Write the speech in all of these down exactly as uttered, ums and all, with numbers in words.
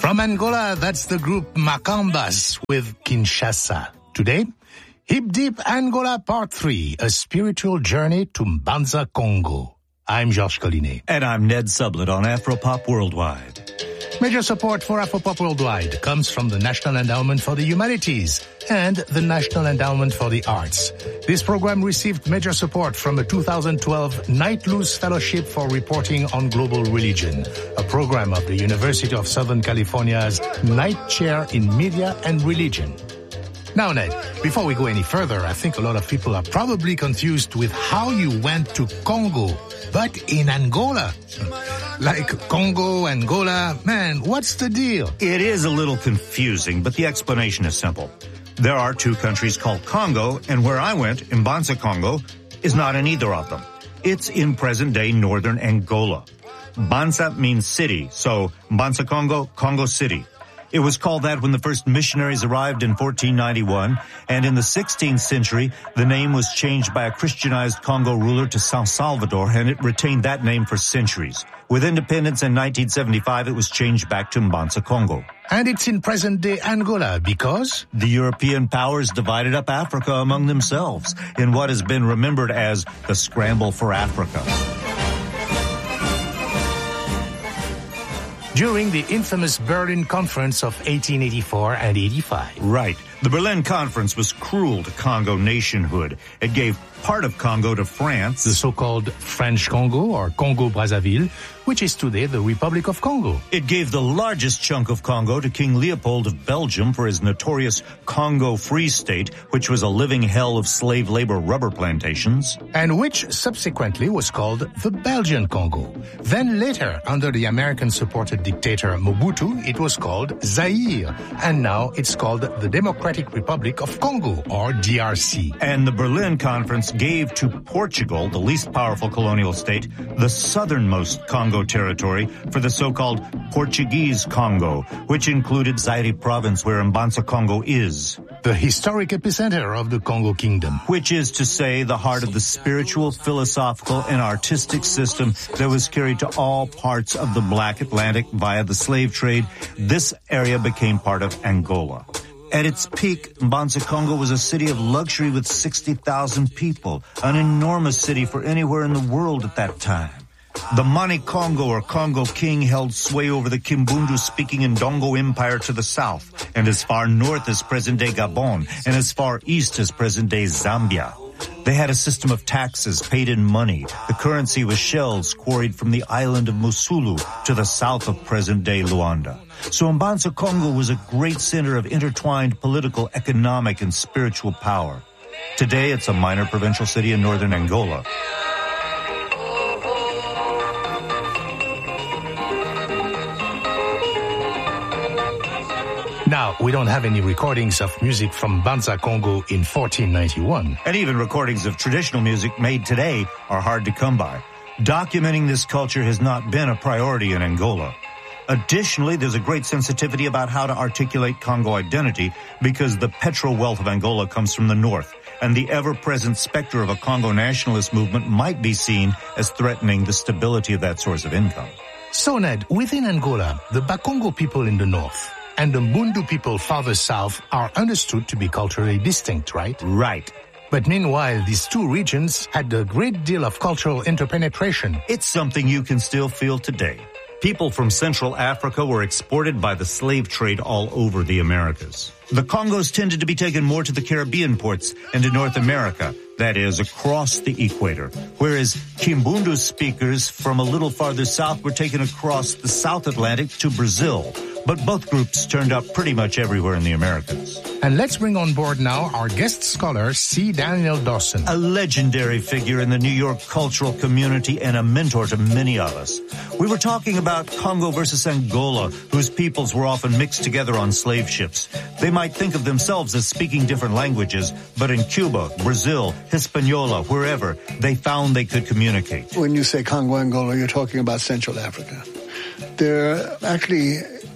From Angola, that's the group Macambas with Kinshasa. Today, Hip Deep Angola Part three, a spiritual journey to Mbanza, Congo. I'm Georges Collinet. And I'm Ned Sublett on Afropop Worldwide. Major support for Afropop Worldwide comes from the National Endowment for the Humanities and the National Endowment for the Arts. This program received major support from a two thousand twelve Knight Luce Fellowship for Reporting on Global Religion, a program of the University of Southern California's Knight Chair in Media and Religion. Now, Ned, before we go any further, I think a lot of people are probably confused with how you went to Congo, but in Angola. Like Congo, Angola, man, what's the deal? It is a little confusing, but the explanation is simple. There are two countries called Congo, and where I went, Mbanza, Congo, is not in either of them. It's in present-day northern Angola. Mbanza means city, so Mbanza, Congo, Congo City. It was called that when the first missionaries arrived in fourteen ninety-one, and in the sixteenth century, the name was changed by a Christianized Congo ruler to San Salvador, and it retained that name for centuries. With independence in nineteen seventy-five, it was changed back to Mbanza, Congo. And it's in present-day Angola because? The European powers divided up Africa among themselves in what has been remembered as the scramble for Africa. During the infamous Berlin Conference of eighteen eighty-four and eighty-five. Right. The Berlin Conference was cruel to Congo nationhood. It gave part of Congo to France. The so-called French Congo, or Congo-Brazzaville, which is today the Republic of Congo. It gave the largest chunk of Congo to King Leopold of Belgium for his notorious Congo Free State, which was a living hell of slave labor rubber plantations. And which subsequently was called the Belgian Congo. Then later, under the American-supported dictator Mobutu, it was called Zaire. And now it's called the Democratic Republic of Congo, or D R C. And the Berlin Conference gave to Portugal, the least powerful colonial state, the southernmost Congo territory for the so-called Portuguese Congo, which included Zaire province, where Mbanza, Congo is. The historic epicenter of the Congo Kingdom. Which is to say, the heart of the spiritual, philosophical, and artistic system that was carried to all parts of the Black Atlantic via the slave trade. This area became part of Angola. At its peak, Mbanza, Congo was a city of luxury with sixty thousand people, an enormous city for anywhere in the world at that time. The Mani Congo, or Congo King, held sway over the Kimbundu-speaking Ndongo Empire to the south, and as far north as present-day Gabon, and as far east as present-day Zambia. They had a system of taxes paid in money. The currency was shells quarried from the island of Musulu to the south of present-day Luanda. So Mbanza, Congo was a great center of intertwined political, economic, and spiritual power. Today, it's a minor provincial city in northern Angola. Now, we don't have any recordings of music from Mbanza, Congo in fourteen ninety-one. And even recordings of traditional music made today are hard to come by. Documenting this culture has not been a priority in Angola. Additionally, there's a great sensitivity about how to articulate Congo identity because the petro wealth of Angola comes from the north, and the ever-present specter of a Congo nationalist movement might be seen as threatening the stability of that source of income. So, Ned, within Angola, the Bakongo people in the north and the Mbundu people farther south are understood to be culturally distinct, right? Right. But meanwhile, these two regions had a great deal of cultural interpenetration. It's something you can still feel today. People from Central Africa were exported by the slave trade all over the Americas. The Congos tended to be taken more to the Caribbean ports and to North America, that is, across the equator, whereas Kimbundu speakers from a little farther south were taken across the South Atlantic to Brazil. But both groups turned up pretty much everywhere in the Americas. And let's bring on board now our guest scholar, C. Daniel Dawson. A legendary figure in the New York cultural community and a mentor to many of us. We were talking about Congo versus Angola, whose peoples were often mixed together on slave ships. They might think of themselves as speaking different languages, but in Cuba, Brazil, Hispaniola, wherever, they found they could communicate. When you say Congo, Angola, you're talking about Central Africa. There are actually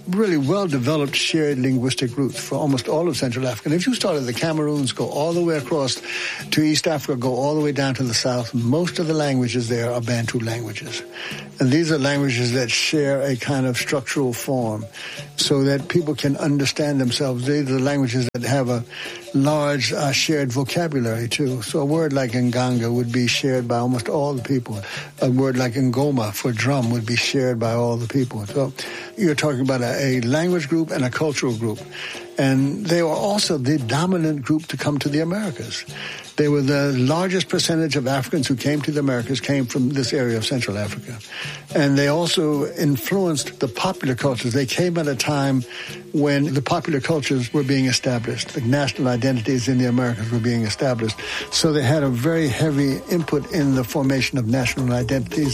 really well-developed shared linguistic roots for almost all of Central Africa. And if you started the Cameroons, go all the way across to East Africa, go all the way down to the south, most of the languages there are Bantu languages. And these are languages that share a kind of structural form so that people can understand themselves. These are the languages that have a large uh, shared vocabulary, too. So a word like Nganga would be shared by almost all the people. A word like Ngoma for drum would be shared by all the people. So you're talking about a, a language group and a cultural group. And they were also the dominant group to come to the Americas. They were the largest percentage of Africans who came to the Americas came from this area of Central Africa. And they also influenced the popular cultures. They came at a time when the popular cultures were being established. The national identities in the Americas were being established. So they had a very heavy input in the formation of national identities.